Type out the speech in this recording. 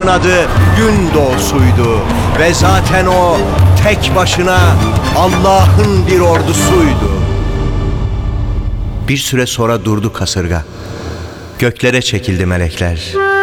adı gün doğusuydu. Ve zaten o tek başına Allah'ın bir ordusuydu. Bir süre sonra durdu kasırga. Göklere çekildi melekler.